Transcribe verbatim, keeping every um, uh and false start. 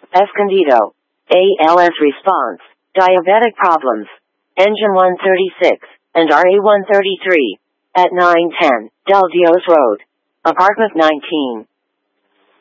Escondido. A L S response. Diabetic problems. Engine one thirty-six, and R A one thirty-three. At nine ten, Del Dios Road. Apartment nineteen.